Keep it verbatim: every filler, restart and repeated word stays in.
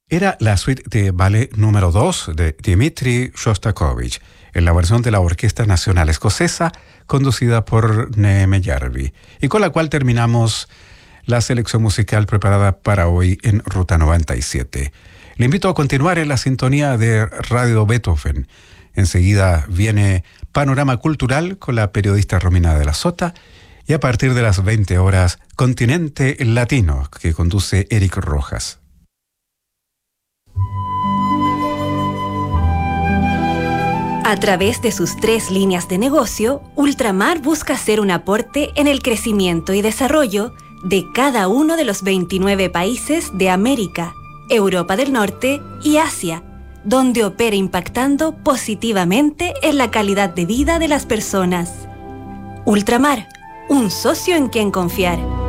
Era la suite de ballet número dos de Dmitri Shostakovich, en la versión de la Orquesta Nacional Escocesa, conducida por Neeme Järvi, y con la cual terminamos la selección musical preparada para hoy en Ruta noventa y siete. Le invito a continuar en la sintonía de Radio Beethoven. Enseguida viene Panorama Cultural con la periodista Romina de la Sota, y a partir de las veinte horas, Continente Latino, que conduce Eric Rojas. A través de sus tres líneas de negocio, Ultramar busca hacer un aporte en el crecimiento y desarrollo de cada uno de los veintinueve países de América, Europa del Norte y Asia, donde opera impactando positivamente en la calidad de vida de las personas. Ultramar, un socio en quien confiar.